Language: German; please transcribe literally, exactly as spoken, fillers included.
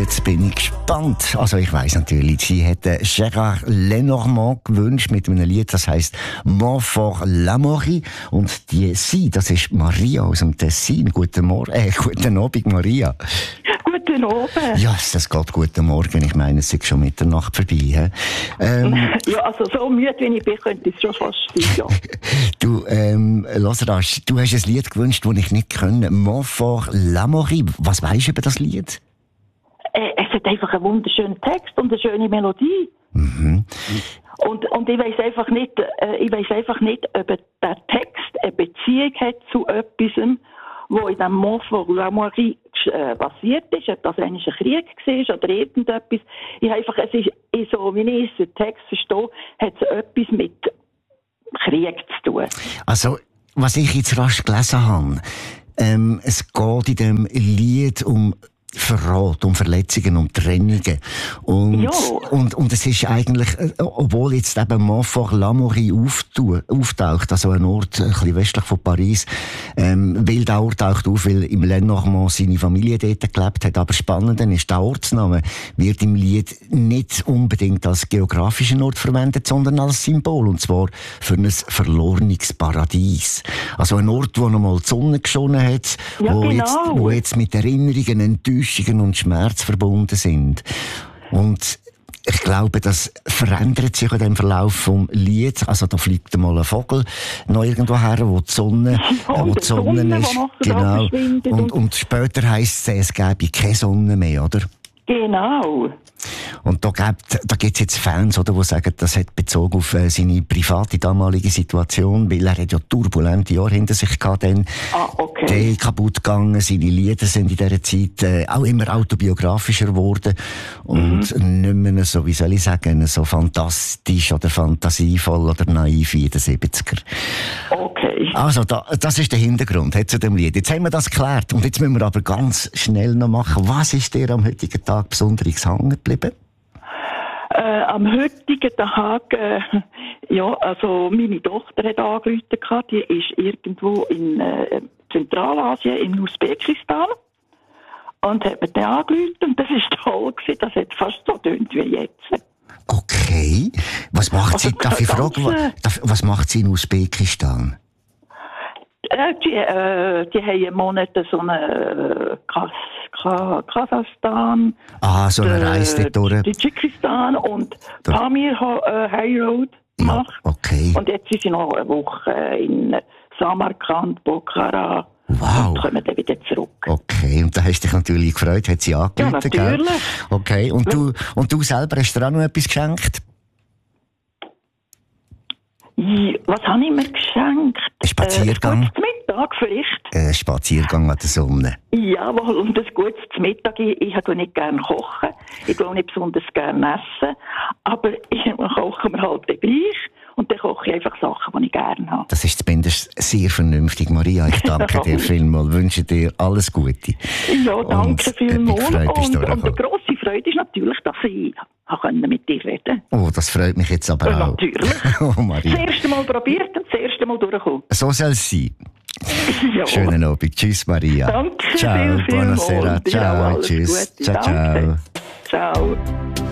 jetzt bin ich gespannt. Also ich weiss natürlich, sie hätte Gérard Lenormand gewünscht mit einem Lied, das heisst «Montfort l'Amaury». Und die sie, das ist Maria aus dem Tessin. Guten Morgen, äh, guten Abend, Maria. Guten Abend. Ja, das geht guten Morgen. Ich meine, es ist schon Mitternacht vorbei. Ähm, ja, also so müde wie ich bin, könnte es schon fast sein, ja. Du, ähm, Lazarus, du hast ein Lied gewünscht, das ich nicht kenne. «Montfort l'Amaury». Was weisst du über das Lied? Äh, es hat einfach einen wunderschönen Text und eine schöne Melodie. Mhm. Und, und ich weiss einfach nicht, äh, ich weiss einfach nicht, ob der Text eine Beziehung hat zu etwas, wo in dem Montfort l'Amaury äh, passiert ist, ob das eigentlich ein Krieg war oder irgendetwas. Ich einfach, es ist, so wie ich den Text verstehe, hat es etwas mit Krieg zu tun. Also, was ich jetzt rasch gelesen habe, ähm, es geht in dem Lied um Verrat, um Verletzungen, um Trennungen. Und, ja. und, und es ist eigentlich, obwohl jetzt eben Montfort l'Amaury auftaucht, also ein Ort ein bisschen westlich von Paris, ähm, weil der Ort taucht auf, weil im Lenormand seine Familie dort gelebt hat. Aber spannend ist, der Ortsname wird im Lied nicht unbedingt als geografischen Ort verwendet, sondern als Symbol. Und zwar für ein verlorenes Paradies. Also ein Ort, wo noch mal die Sonne geschonnen hat, ja, wo, genau. jetzt, wo jetzt mit Erinnerungen, Enttäuschungen und Schmerz verbunden sind. Und ich glaube, das verändert sich in dem Verlauf vom Lied. Also da fliegt mal ein Vogel noch irgendwo her, wo die Sonne, ja, wo die Sonne, Sonne ist. Genau. Und, und, und später heisst es, es gäbe keine Sonne mehr, oder? Genau. Und da gibt da gibt's jetzt Fans, oder, die sagen, das hat bezogen auf äh, seine private damalige Situation, weil er hat ja turbulente Jahre hinter sich gehabt, dann ah, okay. die kaputt gegangen, seine Lieder sind in dieser Zeit äh, auch immer autobiografischer geworden und mhm. nicht mehr so, wie soll ich sagen, so fantastisch oder fantasievoll oder naiv wie in den siebziger. Okay. Also, da, das ist der Hintergrund zu dem Lied. Jetzt haben wir das geklärt und jetzt müssen wir aber ganz schnell noch machen. Was ist dir am heutigen Tag besonders hängen geblieben? Äh, am heutigen Tag, äh, ja, also meine Tochter hat angerufen, die ist irgendwo in äh, Zentralasien, in Usbekistan, und hat mir dann angerufen und das ist toll gewesen, das hat fast so tönt wie jetzt. Okay. Was macht sie, also, darf ich fragen, was, was macht sie in Usbekistan? Äh, die, äh, die haben einen Monat so eine Kas Ka Kasachstan, ah, so eine Reise dort durch. Tadschikistan und Pamir äh, High Road gemacht. Ja, okay. Und jetzt sind sie noch eine Woche in Samarkand, Pokhara. Wow. Und kommen dann wieder zurück. Okay, und da hast du dich natürlich gefreut, hat sie angerufen, ja, natürlich. Gell? Okay, und du, und du selber hast dir auch noch etwas geschenkt? Ja, was habe ich mir geschenkt? Ein Spaziergang? Äh, ein gutes Mittag vielleicht. Ein Spaziergang an der Sonne? Jawohl, und ein gutes Mittag. Ich, ich tue nicht gerne kochen. Ich tue auch nicht besonders gerne essen. Aber ich koche mir halt gleich. Und dann koche ich einfach Sachen, die ich gerne habe. Das ist zumindest sehr vernünftig, Maria. Ich danke dir vielmals. Wünsche dir alles Gute. Ja, danke vielmals. Und, und, und eine grosse Freude ist natürlich, dass ich mit dir reden konnte. Oh, das freut mich jetzt aber ja, auch. Natürlich. Oh, Maria. Das erste Mal probiert und das erste Mal durchgekommen. So soll es sein. Ja. Schönen Abend. Tschüss, Maria. Danke ciao, viel, viel buonasera. Ciao, ja, tschüss. Gute. Ciao, Danke. ciao. Ciao.